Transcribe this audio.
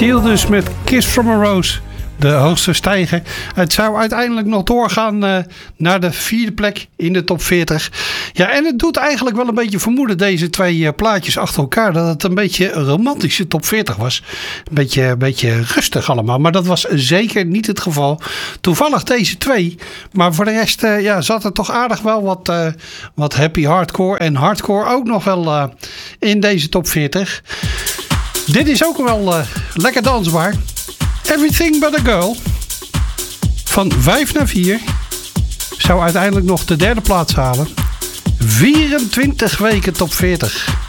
Seal dus met Kiss from a Rose. De hoogste stijger. Het zou uiteindelijk nog doorgaan naar de 4e plek in de top 40. Ja, en het doet eigenlijk wel een beetje vermoeden, deze twee plaatjes achter elkaar, dat het een beetje een romantische top 40 was. Een beetje rustig allemaal. Maar dat was zeker niet het geval. Toevallig deze twee. Maar voor de rest zat er toch aardig wel wat happy hardcore en hardcore ook nog wel in deze top 40. Dit is ook wel lekker dansbaar. Everything But A Girl. Van 5 naar 4. Zou uiteindelijk nog de 3e plaats halen. 24 weken top 40.